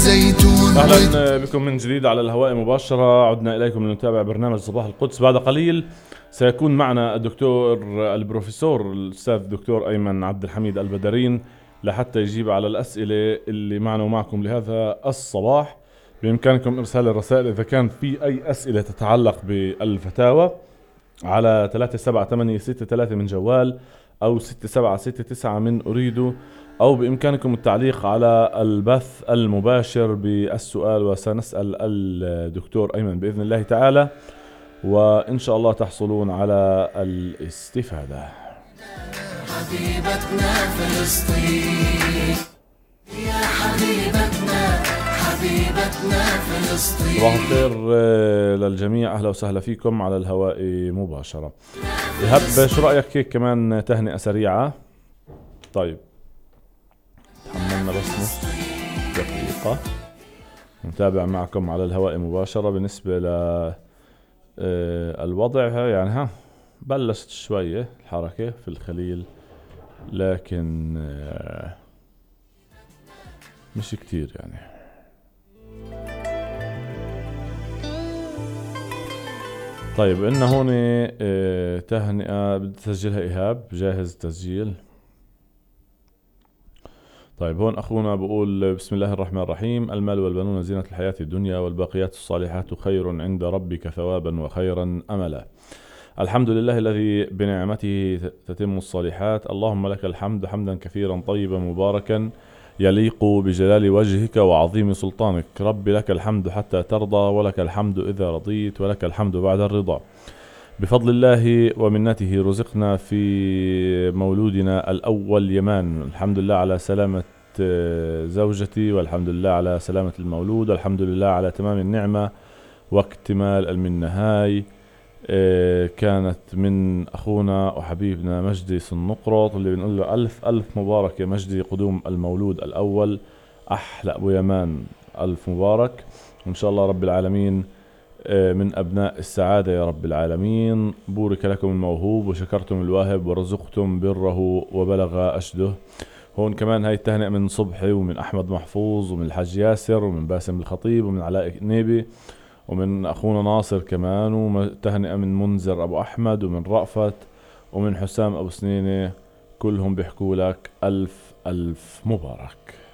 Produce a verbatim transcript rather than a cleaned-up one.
الزيتون. أهلا بكم من جديد على الهواء مباشرة. عدنا إليكم لنتابع برنامج صباح القدس. بعد قليل سيكون معنا الدكتور البروفيسور الأستاذ الدكتور أيمن عبد الحميد البدرين لحتى يجيب على الأسئلة اللي معنا ومعكم لهذا الصباح. بإمكانكم إرسال الرسائل إذا كان في أي أسئلة تتعلق بالفتاوى على ثلاثة سبعة ثمانية ستة ثلاثة من جوال أو ستة سبعة ستة تسعة من أريدو، أو بإمكانكم التعليق على البث المباشر بالسؤال، وسنسأل الدكتور أيمن بإذن الله تعالى، وإن شاء الله تحصلون على الاستفادة. حبيبتنا فلسطين يا حبيبتنا حبيبتنا فلسطين. صباح الخير للجميع، أهلا وسهلا فيكم على الهواء مباشرة. إيهاب شو رأيك هيك كمان تهنئة سريعة؟ طيب تحملنا بس نص دقيقة نتابع معكم على الهواء مباشرة. بالنسبة للوضع يعني ها بلشت شوية الحركة في الخليل، لكن مش كتير يعني. طيب عندنا هون تهنئة بدي تسجلها إيهاب، جاهز تسجيل. طيب هون أخونا بقول بسم الله الرحمن الرحيم: المال والبنون زينة الحياة الدنيا والباقيات الصالحات خير عند ربك ثوابا وخيرا أملا. الحمد لله الذي بنعمته تتم الصالحات، اللهم لك الحمد حمدا كثيرا طيبا مباركا يليق بجلال وجهك وعظيم سلطانك. رب لك الحمد حتى ترضى، ولك الحمد إذا رضيت، ولك الحمد بعد الرضا. بفضل الله ومنته رزقنا في مولودنا الأول يمان. الحمد لله على سلامة زوجتي، والحمد لله على سلامة المولود، والحمد لله على تمام النعمة واكتمال المنة. هاي كانت من أخونا وحبيبنا مجدي صنقرط، اللي بنقول له ألف ألف مبارك يا مجدي، قدوم المولود الأول أحلى أبو يمان، ألف مبارك. وإن شاء الله رب العالمين من أبناء السعادة يا رب العالمين. بورك لكم الموهوب وشكرتم الواهب ورزقتم بره وبلغ أشده. هون كمان هاي التهنئة من صبحي ومن أحمد محفوظ ومن الحاج ياسر ومن باسم الخطيب ومن علاء نيبي ومن أخونا ناصر كمان، وتهنئة من منذر أبو أحمد ومن رأفت ومن حسام أبو سنينة. كلهم بيحكوا لك ألف ألف مبارك.